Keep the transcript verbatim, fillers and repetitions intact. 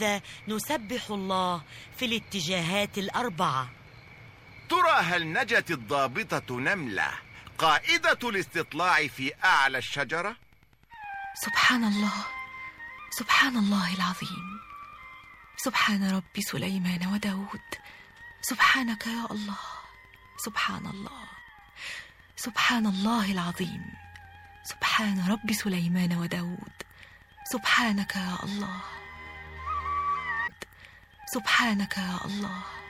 هكذا نسبح الله في الاتجاهات الأربعة. ترى هل نجت الضابطة نملة قائدة الاستطلاع في أعلى الشجرة؟ سبحان الله، سبحان الله العظيم، سبحان رب سليمان وداود، سبحانك يا الله، سبحان الله، سبحان الله العظيم، سبحان رب سليمان وداود، سبحانك يا الله، سبحانك يا الله.